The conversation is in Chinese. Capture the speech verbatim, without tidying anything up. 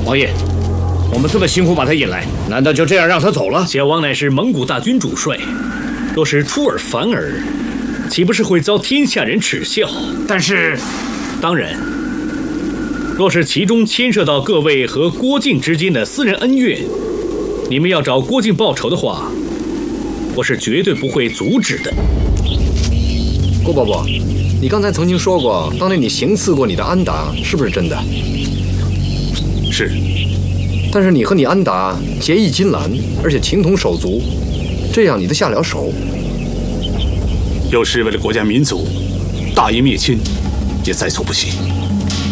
王爷，我们这么辛苦把他引来，难道就这样让他走了？ 小王乃是蒙古大军主帅，若是出尔反尔，岂不是会遭天下人耻笑？ 但是， 当然，若是其中牵涉到各位和郭靖之间的私人恩怨，你们要找郭靖报仇的话，我是绝对不会阻止的。 郭伯伯，你刚才曾经说过，当年你行刺过你的安达，是不是真的？ 是。 但是你和你安达结义金兰，而且情同手足，这样你都下了手。 有时为了国家民族，大义灭亲，也在所不惜。